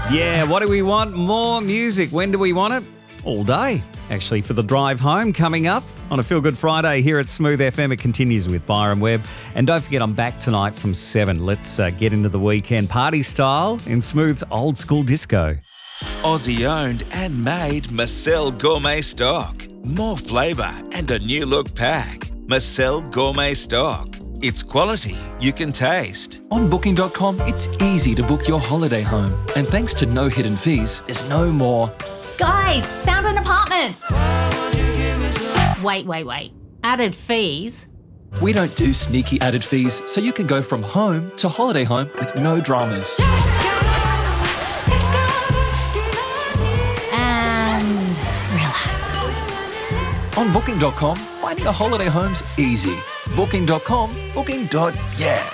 Yeah, what do we want? More music. When do we want it? All day, actually, for the drive home coming up on a Feel Good Friday here at Smooth FM. It continues with Byron Webb. And don't forget, I'm back tonight from 7. Let's get into the weekend party style in Smooth's Old School Disco. Aussie owned and made Marcel Gourmet Stock. More flavour and a new look pack. Marcel Gourmet Stock. It's quality you can taste. On Booking.com, it's easy to book your holiday home. And thanks to no hidden fees, there's no more. Guys, found an apartment. Wait. Added fees? We don't do sneaky added fees, so you can go from home to holiday home with no dramas. And relax. On Booking.com, finding a holiday home's easy. Booking.com, booking.yeah.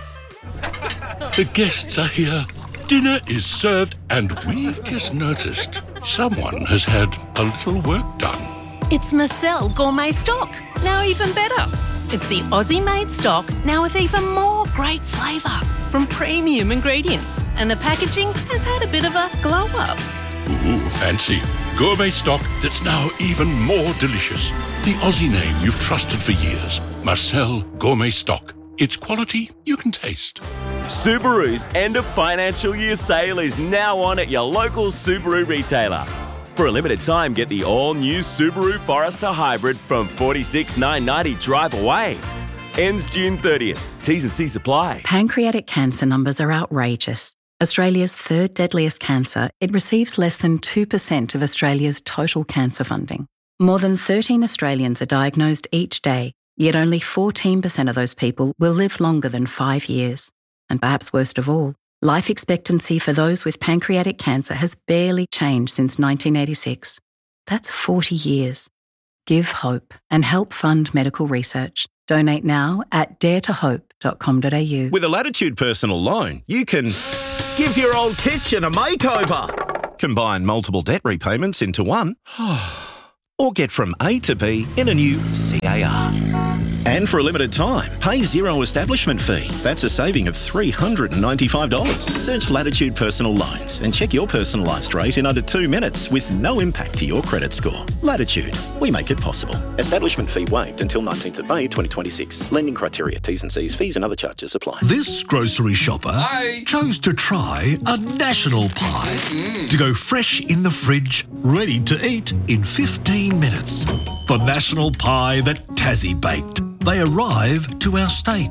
The guests are here. Dinner is served, and we've just noticed someone has had a little work done. It's Marcel Gourmet Stock, now even better. It's the Aussie-made stock, now with even more great flavour from premium ingredients. And the packaging has had a bit of a glow-up. Ooh, fancy. Gourmet stock that's now even more delicious. The Aussie name you've trusted for years. Marcel Gourmet Stock. It's quality you can taste. Subaru's end of financial year sale is now on at your local Subaru retailer. For a limited time, get the all-new Subaru Forester Hybrid from $46,990 drive away. Ends June 30th. T's and C's apply. Pancreatic cancer numbers are outrageous. Australia's third deadliest cancer, it receives less than 2% of Australia's total cancer funding. More than 13 Australians are diagnosed each day, yet only 14% of those people will live longer than 5 years. And perhaps worst of all, life expectancy for those with pancreatic cancer has barely changed since 1986. That's 40 years. Give hope and help fund medical research. Donate now at daretohope.com.au. With a Latitude personal loan, you can give your old kitchen a makeover, combine multiple debt repayments into one, or get from A to B in a new CAR. And for a limited time, pay zero establishment fee. That's a saving of $395. Search Latitude Personal Loans and check your personalised rate in under 2 minutes with no impact to your credit score. Latitude, we make it possible. Establishment fee waived until 19th of May 2026. Lending criteria, T's and C's, fees and other charges apply. This grocery shopper chose to try a national pie to go fresh in the fridge, ready to eat in 15 minutes. The national pie that Tassie baked. They arrive to our state.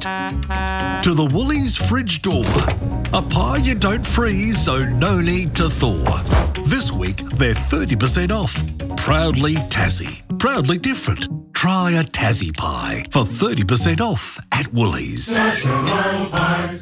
To the Woolies fridge door. A pie you don't freeze, so no need to thaw. This week, they're 30% off. Proudly Tassie. Proudly different. Try a Tassie pie for 30% off at Woolies. National Pies.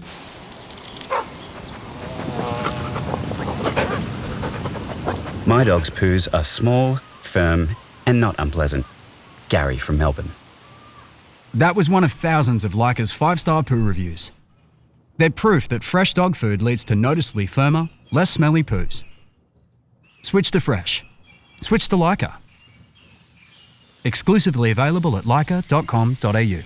My dog's poos are small, firm, and not unpleasant. Gary from Melbourne. That was one of thousands of Leica's 5-star poo reviews. They're proof that fresh dog food leads to noticeably firmer, less smelly poos. Switch to fresh. Switch to Leica. Exclusively available at leica.com.au.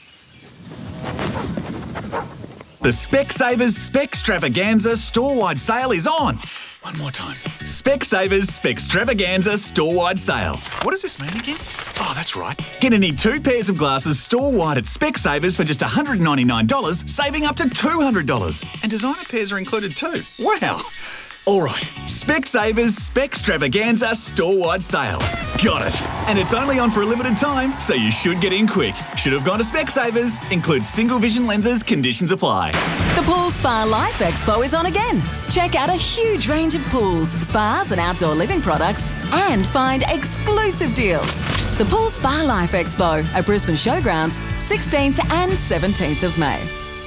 The Specsavers Specstravaganza store-wide sale is on. One more time. Specsavers Specstravaganza store-wide sale. What does this mean again? Oh, that's right. Get any 2 pairs of glasses store-wide at Specsavers for just $199, saving up to $200. And designer pairs are included too. Wow. All right, Specsavers Specstravaganza store-wide sale. Got it. And it's only on for a limited time, so you should get in quick. Should have gone to Specsavers. Includes single vision lenses. Conditions apply. The Pool Spa Life Expo is on again. Check out a huge range of pools, spas and outdoor living products and find exclusive deals. The Pool Spa Life Expo at Brisbane Showgrounds, 16th and 17th of May.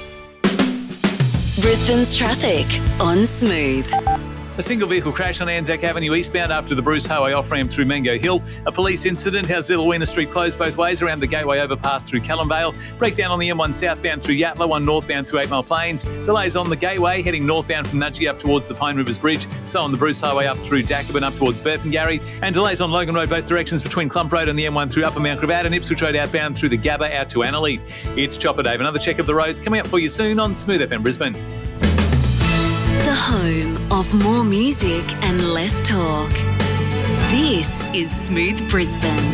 Brisbane's traffic on Smooth. A single vehicle crash on Anzac Avenue eastbound after the Bruce Highway off-ramp through Mango Hill. A police incident has Little Street closed both ways around the Gateway overpass through Callumvale. Breakdown on the M1 southbound through Yatala, 1 northbound to 8 Mile Plains. Delays on the Gateway heading northbound from Nudgee up towards the Pine Rivers Bridge. So on the Bruce Highway up through Dacabin up towards Burpengary. And delays on Logan Road both directions between Clump Road and the M1 through Upper Mount Gravatt and Ipswich Road outbound through the Gabba out to Annerley. It's Chopper Dave. Another check of the roads coming up for you soon on Smooth FM Brisbane. The home of more music and less talk. This is Smooth Brisbane.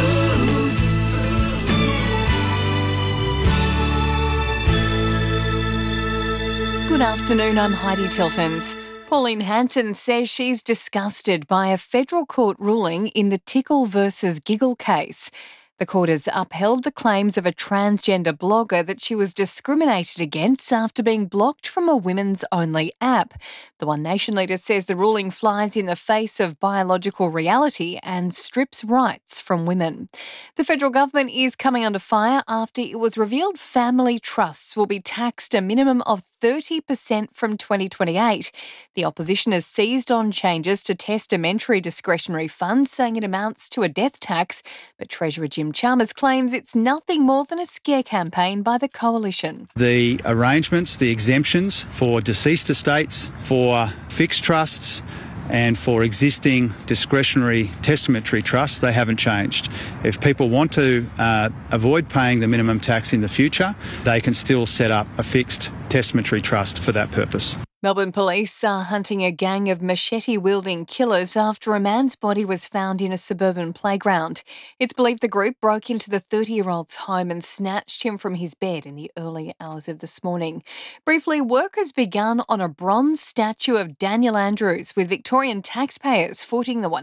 Good afternoon, I'm Heidi Tiltons. Pauline Hanson says she's disgusted by a federal court ruling in the Tickle versus Giggle case. The court has upheld the claims of a transgender blogger that she was discriminated against after being blocked from a women's-only app. The One Nation leader says the ruling flies in the face of biological reality and strips rights from women. The federal government is coming under fire after it was revealed family trusts will be taxed a minimum of 30% from 2028. The opposition has seized on changes to testamentary discretionary funds, saying it amounts to a death tax, but Treasurer Jim Chalmers claims it's nothing more than a scare campaign by the coalition. The arrangements, the exemptions for deceased estates, for fixed trusts and for existing discretionary testamentary trusts, they haven't changed. If people want to avoid paying the minimum tax in the future, they can still set up a fixed testamentary trust for that purpose. Melbourne police are hunting a gang of machete-wielding killers after a man's body was found in a suburban playground. It's believed the group broke into the 30-year-old's home and snatched him from his bed in the early hours of this morning. Briefly, work has begun on a bronze statue of Daniel Andrews, with Victorian taxpayers footing the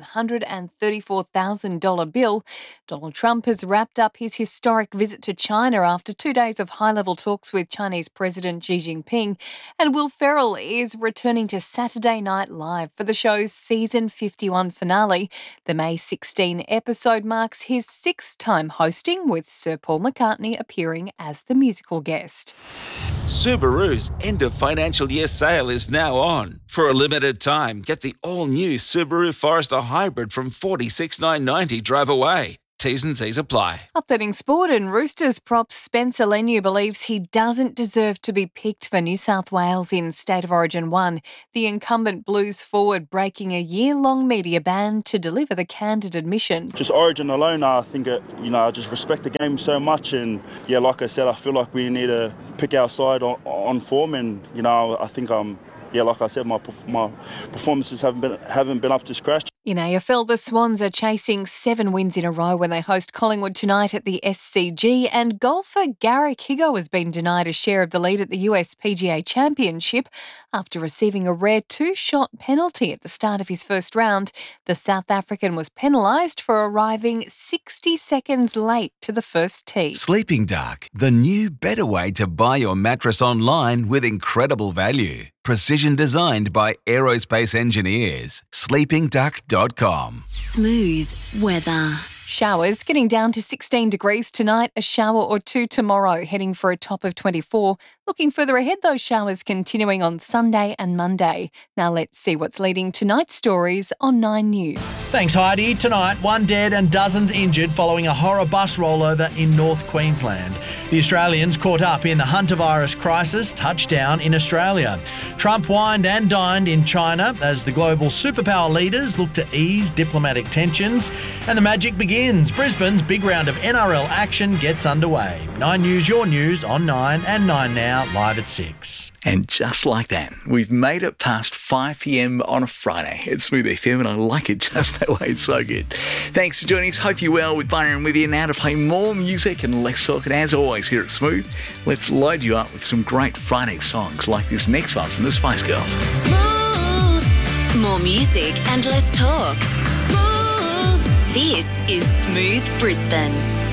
$134,000 bill. Donald Trump has wrapped up his historic visit to China after 2 days of high-level talks with Chinese President Xi Jinping, and Will Ferrell is returning to Saturday Night Live for the show's season 51 finale. The May 16 episode marks his 6th time hosting, with Sir Paul McCartney appearing as the musical guest. Subaru's end of financial year sale is now on. For a limited time, get the all-new Subaru Forester Hybrid from $46,990 drive away. T's and C's apply. Updating sport, and Roosters prop Spencer Leniu believes he doesn't deserve to be picked for New South Wales in State of Origin 1. The incumbent Blues forward breaking a year-long media ban to deliver the candid admission. Just Origin alone, I think, I just respect the game so much, and yeah, like I said, I feel like we need to pick our side on form, and I think like I said, my performances haven't been up to scratch. In AFL, the Swans are chasing 7 wins in a row when they host Collingwood tonight at the SCG, and golfer Garrick Higgo has been denied a share of the lead at the US PGA Championship after receiving a rare 2-shot penalty at the start of his first round. The South African was penalised for arriving 60 seconds late to the first tee. Sleeping Dark, the new better way to buy your mattress online with incredible value. Precision designed by aerospace engineers. SleepingDuck.com. Smooth weather. Showers getting down to 16 degrees tonight, a shower or two tomorrow, heading for a top of 24. Looking further ahead, those showers continuing on Sunday and Monday. Now let's see what's leading tonight's stories on 9 News. Thanks, Heidi. Tonight, 1 dead and dozens injured following a horror bus rollover in North Queensland. The Australians caught up in the hantavirus crisis, touchdown in Australia. Trump wined and dined in China as the global superpower leaders look to ease diplomatic tensions. And the magic begins. Brisbane's big round of NRL action gets underway. 9 News, your news on 9 and 9 Now, live at 6. And just like that, we've made it past 5 p.m. on a Friday. It's Smooth FM, and I like it just that way. It's so good. Thanks for joining us. Hope you're well. With Byron with you now to play more music and less talk. And as always here at Smooth, let's load you up with some great Friday songs like this next one from the Spice Girls. Smooth. More music and less talk. Smooth. This is Smooth Brisbane.